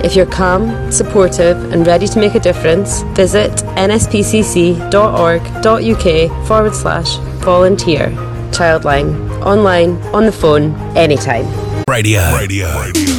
If you're calm, supportive and ready to make a difference, visit nspcc.org.uk/volunteer. Childline. Online, on the phone, anytime. Radio.